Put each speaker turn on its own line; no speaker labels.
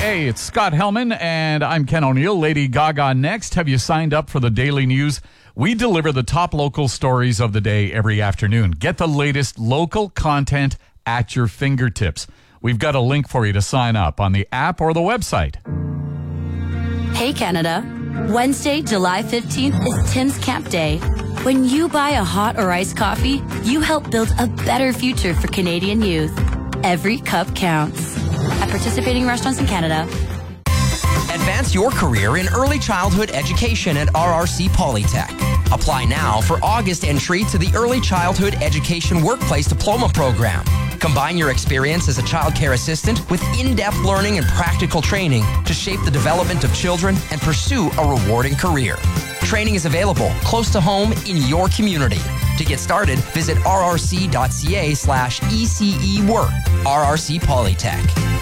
Hey, it's Scott Hellman, and I'm Ken O'Neill. Lady Gaga next. Have you signed up for the Daily News? We deliver the top local stories of the day every afternoon. Get the latest local content at your fingertips. We've got a link for you to sign up on the app or the website.
Hey, Canada. Wednesday, July 15th is Tim's Camp Day. When you buy a hot or iced coffee, you help build a better future for Canadian youth. Every cup counts. At participating restaurants in Canada.
Advance your career in early childhood education at RRC Polytech. Apply now for August entry to the Early Childhood Education Workplace Diploma Program. Combine your experience as a child care assistant with in-depth learning and practical training to shape the development of children and pursue a rewarding career. Training is available close to home in your community. To get started, visit rrc.ca/ECE work. RRC Polytech.